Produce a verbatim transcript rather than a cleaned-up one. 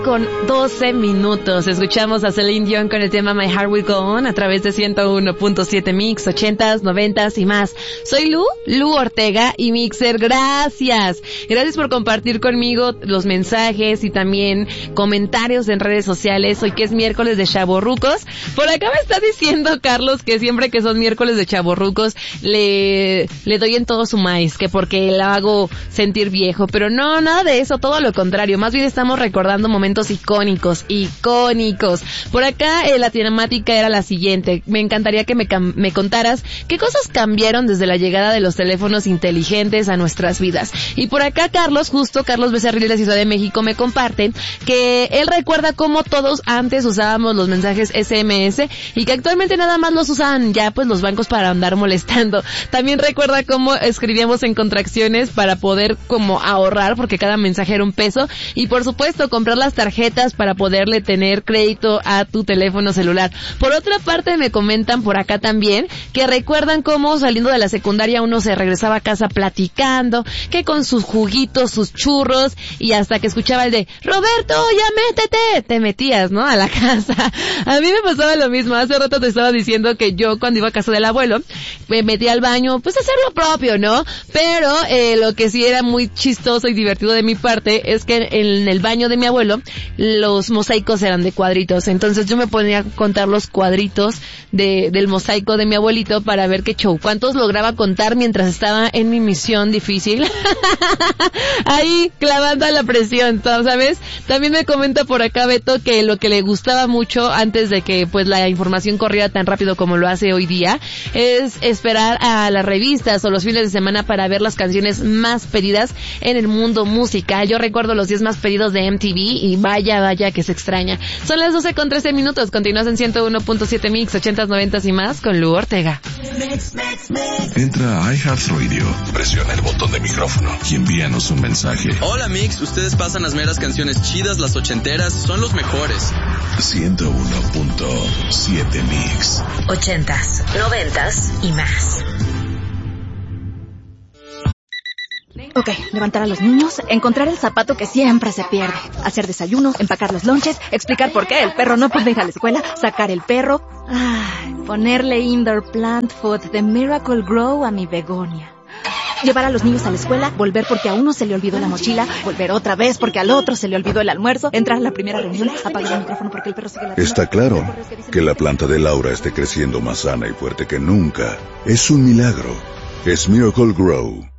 Con doce minutos, escuchamos a Celine Dion con el tema My Heart Will Go On a través de ciento uno punto siete Mix, ochentas, noventas y más. Soy Lu, Lu Ortega y Mixer, gracias. Gracias por compartir conmigo los mensajes y también comentarios en redes sociales. Hoy que es miércoles de chavorrucos. Por acá me está diciendo Carlos que siempre que son miércoles de chavorrucos le, le doy en todo su maíz, que porque la hago sentir viejo. Pero no, nada de eso, todo lo contrario. Más bien estamos recordando momentos icónicos, icónicos. Por acá eh, la temática era la siguiente. Me encantaría que me, cam- me contaras qué cosas cambiaron desde la llegada de los teléfonos inteligentes a nuestras vidas. Y por acá Carlos, justo Carlos Becerril de la Ciudad de México, me comparte que él recuerda cómo todos antes usábamos los mensajes ese eme ese y que actualmente nada más los usan ya pues los bancos para andar molestando. También recuerda cómo escribíamos en contracciones para poder como ahorrar porque cada mensaje era un peso y por supuesto comprar las tarjetas para poderle tener crédito a tu teléfono celular. Por otra parte me comentan por acá también que recuerdan cómo saliendo de la secundaria uno se regresaba a casa platicando, que con sus juguitos, sus churros y hasta que escuchaba el de Roberto, ya métete, te metías, ¿no? A la casa. A mí me pasaba lo mismo. Hace rato te estaba diciendo que yo cuando iba a casa del abuelo me metía al baño, pues a hacer lo propio, ¿no? Pero eh, lo que sí era muy chistoso y divertido de mi parte es que en el baño de mi abuelo los mosaicos eran de cuadritos, entonces yo me ponía a contar los cuadritos de, del mosaico de mi abuelito para ver qué show, cuántos lograba contar mientras estaba en mi misión difícil. Ahí clavando la presión, ¿sabes? También me comenta por acá Beto que lo que le gustaba mucho antes de que pues la información corriera tan rápido como lo hace hoy día es esperar a las revistas o los fines de semana para ver las canciones más pedidas en el mundo musical. Yo recuerdo los diez más pedidos de eme te ve y vaya, vaya que se extraña. Son las doce con trece minutos. Continúas en ciento uno punto siete Mix, ochentas, noventas y más con Lu Ortega. Entra a iHeartRadio, presiona el botón de micrófono y envíanos un mensaje. Hola Mix, ustedes pasan las meras canciones chidas, las ochenteras, son los mejores. ciento uno punto siete Mix. Ochentas, noventas y más. Ok, levantar a los niños, encontrar el zapato que siempre se pierde, hacer desayuno, empacar los lonches, explicar por qué el perro no puede ir a la escuela, sacar el perro, ay, ponerle indoor plant food de Miracle Grow a mi begonia. Llevar a los niños a la escuela, volver porque a uno se le olvidó la mochila, volver otra vez porque al otro se le olvidó el almuerzo, entrar a la primera reunión, apagar el micrófono porque el perro sigue la... Está claro que la planta de Laura esté creciendo más sana y fuerte que nunca. Es un milagro. Es Miracle Grow.